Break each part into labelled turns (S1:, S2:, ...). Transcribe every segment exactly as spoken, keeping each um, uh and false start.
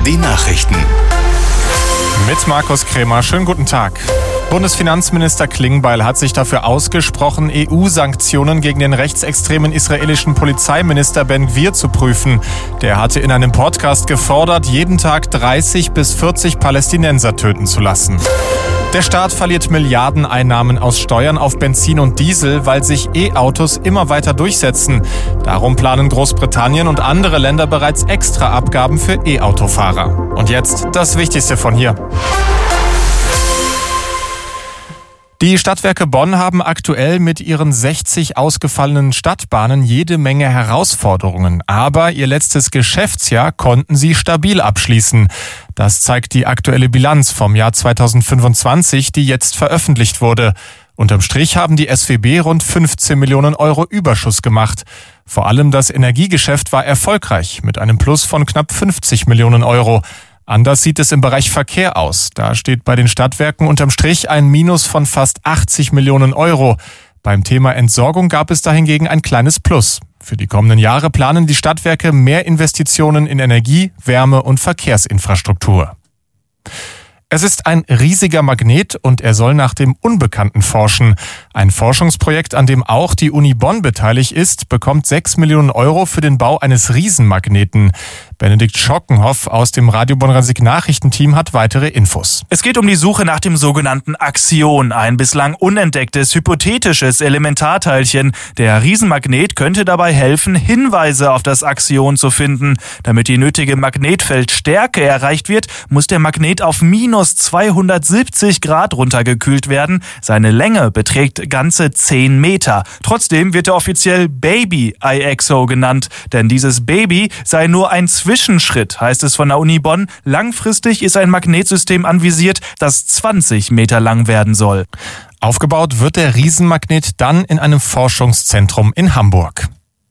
S1: die Nachrichten.
S2: Mit Markus Krämer, schönen guten Tag. Bundesfinanzminister Klingbeil hat sich dafür ausgesprochen, E U-Sanktionen gegen den rechtsextremen israelischen Polizeiminister Ben Gvir zu prüfen. Der hatte in einem Podcast gefordert, jeden Tag dreißig bis vierzig Palästinenser töten zu lassen. Der Staat verliert Milliardeneinnahmen aus Steuern auf Benzin und Diesel, weil sich E-Autos immer weiter durchsetzen. Darum planen Großbritannien und andere Länder bereits extra Abgaben für E-Autofahrer. Und jetzt das Wichtigste von hier. Die Stadtwerke Bonn haben aktuell mit ihren sechzig ausgefallenen Stadtbahnen jede Menge Herausforderungen. Aber ihr letztes Geschäftsjahr konnten sie stabil abschließen. Das zeigt die aktuelle Bilanz vom Jahr zweitausendfünfundzwanzig, die jetzt veröffentlicht wurde. Unterm Strich haben die S W B rund fünfzehn Millionen Euro Überschuss gemacht. Vor allem das Energiegeschäft war erfolgreich mit einem Plus von knapp fünfzig Millionen Euro. Anders sieht es im Bereich Verkehr aus. Da steht bei den Stadtwerken unterm Strich ein Minus von fast achtzig Millionen Euro. Beim Thema Entsorgung gab es dahingegen ein kleines Plus. Für die kommenden Jahre planen die Stadtwerke mehr Investitionen in Energie, Wärme und Verkehrsinfrastruktur. Es ist ein riesiger Magnet und er soll nach dem Unbekannten forschen. Ein Forschungsprojekt, an dem auch die Uni Bonn beteiligt ist, bekommt sechs Millionen Euro für den Bau eines Riesenmagneten. Benedikt Schockenhoff aus dem Radio Bonn-Rhein-Sieg Nachrichtenteam hat weitere Infos.
S3: Es geht um die Suche nach dem sogenannten Axion, ein bislang unentdecktes, hypothetisches Elementarteilchen. Der Riesenmagnet könnte dabei helfen, Hinweise auf das Axion zu finden. Damit die nötige Magnetfeldstärke erreicht wird, muss der Magnet auf minus zweihundertsiebzig Grad runtergekühlt werden. Seine Länge beträgt ganze zehn Meter. Trotzdem wird er offiziell Baby I X O genannt, denn dieses Baby sei nur ein Zwischenschritt, heißt es von der Uni Bonn. Langfristig ist ein Magnetsystem anvisiert, das zwanzig Meter lang werden soll.
S2: Aufgebaut wird der Riesenmagnet dann in einem Forschungszentrum in Hamburg.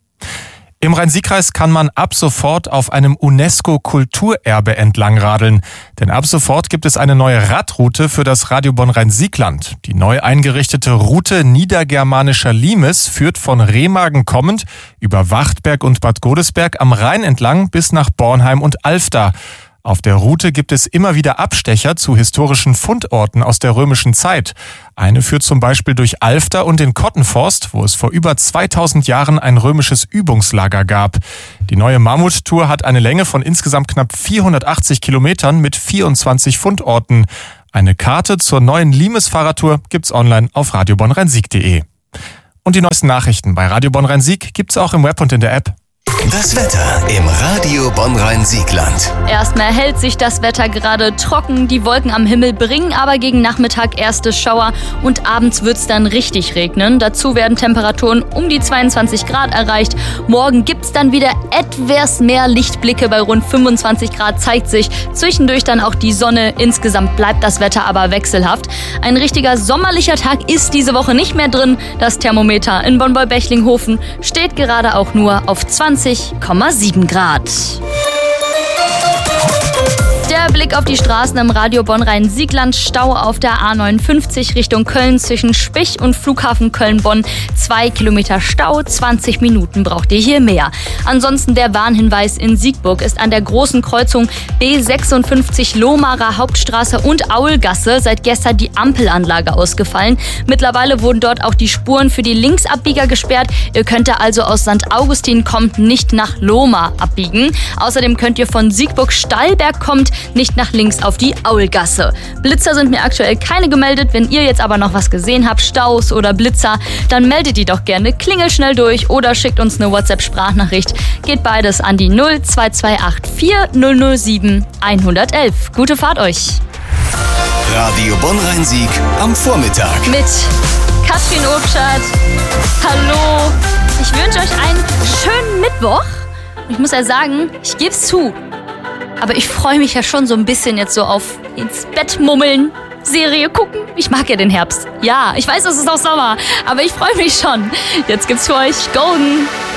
S2: Im Rhein-Sieg-Kreis kann man ab sofort auf einem UNESCO-Kulturerbe entlangradeln. Denn ab sofort gibt es eine neue Radroute für das Radio Bonn-Rhein-Sieg-Land. Die neu eingerichtete Route Niedergermanischer Limes führt von Remagen kommend über Wachtberg und Bad Godesberg am Rhein entlang bis nach Bornheim und Alfter. Auf der Route gibt es immer wieder Abstecher zu historischen Fundorten aus der römischen Zeit. Eine führt zum Beispiel durch Alfter und den Kottenforst, wo es vor über zweitausend Jahren ein römisches Übungslager gab. Die neue Mammuttour hat eine Länge von insgesamt knapp vierhundertachtzig Kilometern mit vierundzwanzig Fundorten. Eine Karte zur neuen Limes-Fahrradtour gibt's online auf radio bonn rhein sieg punkt de. Und die neuesten Nachrichten bei Radio Bonn-Rhein-Sieg gibt's auch im Web und in der App.
S1: Das Wetter im Radio Bonn-Rhein-Sieg-Land.
S4: Erstmal hält sich das Wetter gerade trocken. Die Wolken am Himmel bringen aber gegen Nachmittag erste Schauer und abends wird's dann richtig regnen. Dazu werden Temperaturen um die zweiundzwanzig Grad erreicht. Morgen gibt's dann wieder etwas mehr Lichtblicke. Bei rund fünfundzwanzig Grad zeigt sich zwischendurch dann auch die Sonne. Insgesamt bleibt das Wetter aber wechselhaft. Ein richtiger sommerlicher Tag ist diese Woche nicht mehr drin. Das Thermometer in Bonn-Bechtlinghofen steht gerade auch nur auf zwanzig Komma sieben Grad. Der Blick auf die Straßen im Radio Bonn-Rhein-Sieg-Land. Stau auf der A neunundfünfzig Richtung Köln zwischen Spich und Flughafen Köln-Bonn. Zwei Kilometer Stau, zwanzig Minuten braucht ihr hier mehr. Ansonsten der Warnhinweis in Siegburg ist an der großen Kreuzung B sechsundfünfzig Lohmarer Hauptstraße und Aulgasse seit gestern die Ampelanlage ausgefallen. Mittlerweile wurden dort auch die Spuren für die Linksabbieger gesperrt. Ihr könnt also aus Sankt Augustin kommt nicht nach Lohmar abbiegen. Außerdem könnt ihr von Siegburg-Stallberg kommt nicht nach links auf die Aulgasse. Blitzer sind mir aktuell keine gemeldet. Wenn ihr jetzt aber noch was gesehen habt, Staus oder Blitzer, dann meldet die doch gerne. Klingelt schnell durch oder schickt uns eine WhatsApp-Sprachnachricht. Geht beides an die null zwei zwei acht vier null null sieben eins eins eins. Gute Fahrt euch.
S1: Radio Bonn-Rhein-Sieg am Vormittag.
S4: Mit Katrin Obschat. Hallo. Ich wünsche euch einen schönen Mittwoch. Und ich muss ja sagen, ich gebe es zu. Aber ich freue mich ja schon so ein bisschen jetzt so auf ins Bett mummeln, Serie gucken. Ich mag ja den Herbst. Ja, ich weiß, es ist auch Sommer, aber ich freue mich schon. Jetzt gibt's für euch Golden